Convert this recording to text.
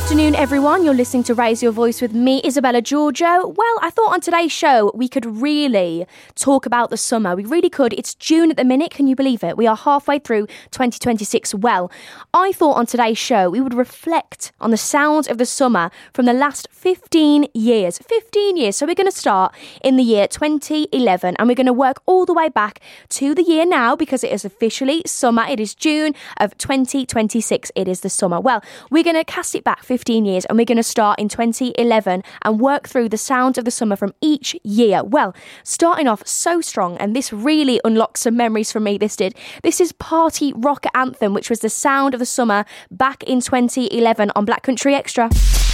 afternoon, everyone. You're listening to Raise Your Voice with me, Isabella Giorgio. Well, I thought on today's show we could really talk about the summer. We really could. It's June at the minute. Can you believe it? We are halfway through 2026. Well, I thought on today's show we would reflect on the sounds of the summer from the last 15 years. 15 years. So we're going to start in the year 2011 and we're going to work all the way back to the year now because it is officially summer. It is June of 2026. It is the summer. Well, we're going to cast it back 15 years and we're going to start in 2011 and work through the sounds of the summer from each year. Well, starting off so strong, and this really unlocked some memories for me, this did. This is Party Rock Anthem, which was the sound of the summer back in 2011 on Black Country Extra.